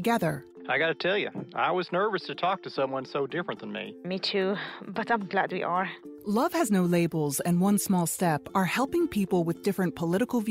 together. I gotta tell you, I was nervous to talk to someone so different than me. Me too, but I'm glad we are. Love Has No Labels and One Small Step are helping people with different political views